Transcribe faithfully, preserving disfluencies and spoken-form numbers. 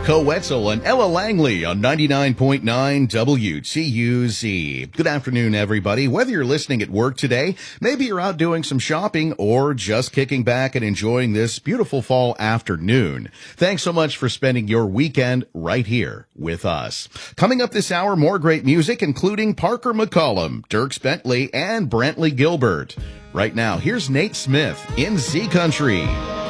Coetzel and Ella Langley on ninety-nine point nine W T U Z. Good afternoon, everybody. Whether you're listening at work today, maybe you're out doing some shopping, or just kicking back and enjoying this beautiful fall afternoon. Thanks so much for spending your weekend right here with us. Coming up this hour, more great music, including Parker McCollum, Dierks Bentley, and Brantley Gilbert. Right now, here's Nate Smith in Z Country.